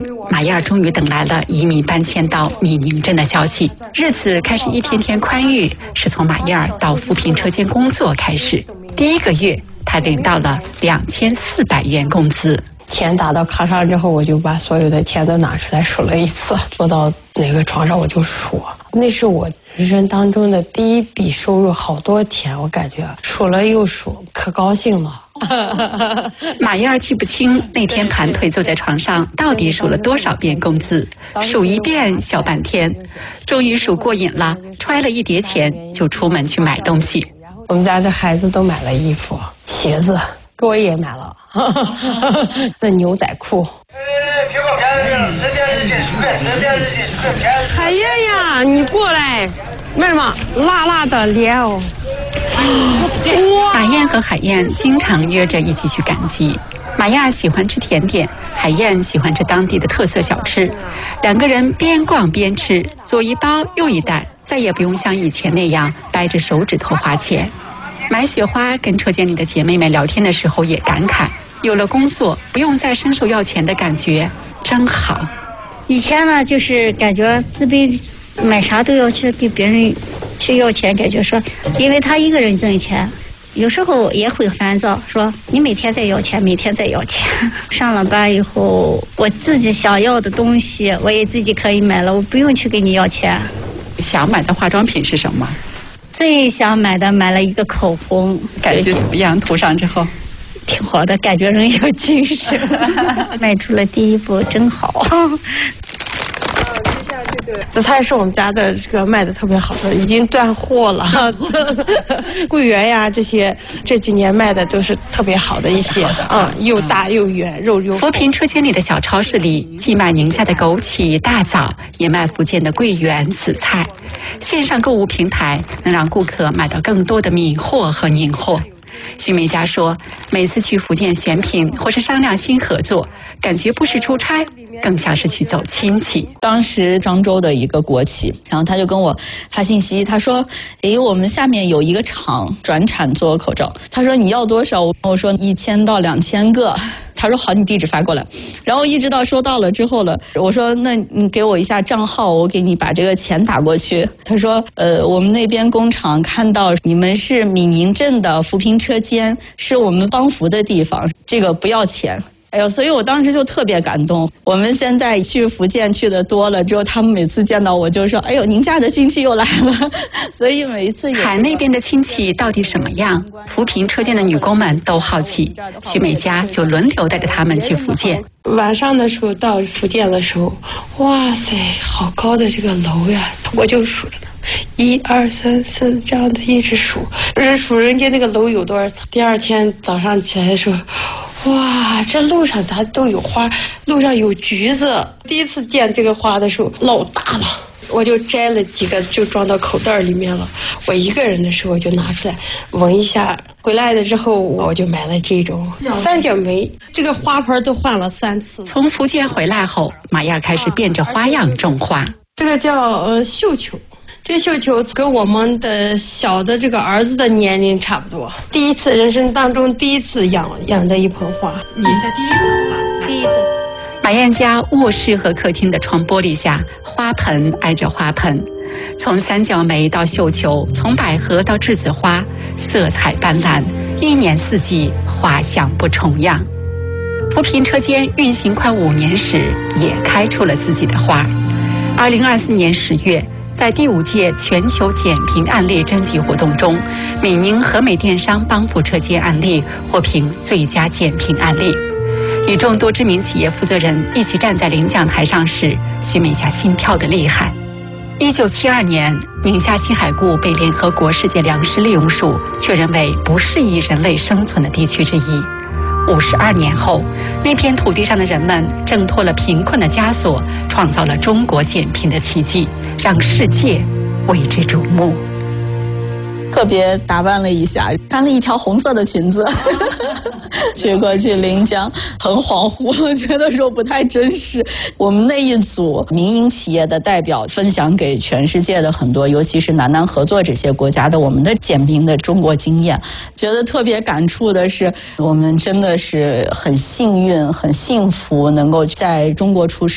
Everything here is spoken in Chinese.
马燕儿终于等来了移民搬迁到米宁镇的消息，日子开始一天天宽裕，是从马燕儿到扶贫车间工作开始。第一个月，她领到了2400元工资。 钱打到卡上之后，我就把所有的钱都拿出来数了一次，坐到那个床上我就数，那是我人生当中的第一笔收入，好多钱，我感觉数了又数，可高兴了。 马燕儿记不清那天盘腿坐在床上到底数了多少遍工资，数一遍笑半天，终于数过瘾了，揣了一叠钱就出门去买东西。 我们家这孩子都买了衣服、鞋子，给我也买了，那牛仔裤。海燕呀，你过来，卖什么？辣辣的莲藕。 马燕和海燕经常约着一起去赶集。马燕儿喜欢吃甜点，海燕喜欢吃当地的特色小吃，两个人边逛边吃，左一包右一袋，再也不用像以前那样掰着手指头花钱。买雪花跟车间里的姐妹们聊天的时候也感慨，有了工作不用再伸手要钱的感觉真好。 以前呢就是感觉自卑，买啥都要去给别人去要钱，感觉说因为他一个人挣钱，有时候也会烦躁，说你每天在要钱，每天在要钱。上了班以后，我自己想要的东西我也自己可以买了，我不用去给你要钱。 想买的化妆品是什么？ 最想买了一个口红， 感觉怎么样？涂上之后挺好的，感觉人有精神。迈出了第一步，真好。 紫菜是我们家的这个卖的特别好的，已经断货了。桂圆呀，这几年卖的都是特别好的一些，又大又圆，肉又。 扶贫车间里的小超市里，既卖宁夏的枸杞、大枣，也卖福建的桂圆、紫菜。线上购物平台能让顾客买到更多的米货和宁货。徐美佳说，每次去福建选品或是商量新合作，感觉不是出差，更像是去走亲戚。 当时漳州的一个国企，然后他就跟我发信息，他说我们下面有一个厂转产做口罩，他说你要多少？我说1000到2000个。他说好，你地址发过来。然后一直到收到了之后了，我说那你给我一下账号，我给你把这个钱打过去。他说我们那边工厂看到你们是米宁镇的扶贫车间，是我们帮扶的地方，这个不要钱。哎呦，所以我当时就特别感动。我们现在去福建去的多了之后，他们每次见到我就说：“哎呦，宁夏的亲戚又来了。”所以每一次海那边的亲戚到底什么样？扶贫车间的女工们都好奇。徐美佳就轮流带着他们去福建。 晚上的时候到福建的时候，哇塞，好高的这个楼呀！我就数着呢，1、2、3、4这样的一直数，数人家那个楼有多少层。第二天早上起来的时候，哇，这路上咋都有花，路上有橘子。第一次见这个花的时候老大了，我就摘了几个就装到口袋里面了。我一个人的时候就拿出来闻一下，回来的之后我就买了这种三角梅，这个花盆都换了3次。 从福建回来后，马燕开始变着花样种花。 这个叫绣球。这个绣球跟我们的小的这个儿子的年龄差不多。人生当中第一次养的一盆花。 您的第一盆花？第一盆。马燕家卧室和客厅的窗玻璃下，花盆挨着花盆，从三角梅到绣球，从百合到栀子花，色彩斑斓，一年四季花香不重样。扶贫车间运行快5年时，也开出了自己的花。2024年10月。在第5届全球减贫案例征集活动中，米宁和美电商帮扶车间案例获评最佳减贫案例。与众多知名企业负责人一起站在领奖台上时，徐美佳心跳得厉害。1972年，宁夏西海固被联合国世界粮食利用署确认为不适宜人类生存的地区之一。52年后，那片土地上的人们挣脱了贫困的枷锁，创造了中国减贫的奇迹，让世界为之瞩目。 特别打扮了一下，穿了一条红色的裙子去过去临江，很恍惚，觉得说不太真实。我们那一组民营企业的代表分享给全世界的很多，尤其是南南合作这些国家的我们的减贫的中国经验，觉得特别感触的是，我们真的是很幸运、很幸福，能够在中国出生。